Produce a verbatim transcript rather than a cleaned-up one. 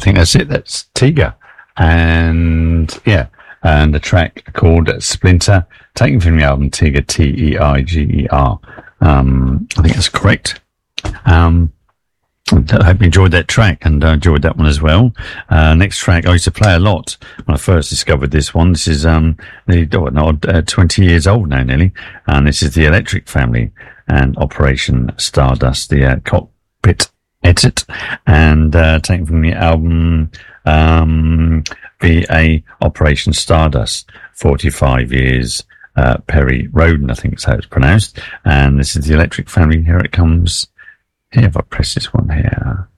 think that's it. That's Tiga. And yeah, and the track called Splinter, taken from the album Tiger, T E I G E R. Um, I think that's correct. Um, I hope you enjoyed that track, and I uh, enjoyed that one as well. Uh, next track, I used to play a lot when I first discovered this one. This is um, nearly, oh, not, uh, twenty years old now, nearly. And this is the Electric Family and Operation Stardust, the uh, cockpit edit, and uh, taken from the album um, V A Operation Stardust, forty-five years. Uh, Perry Roden, I think is how it's pronounced. And this is the Electric Family. Here it comes. Here, if I press this one here.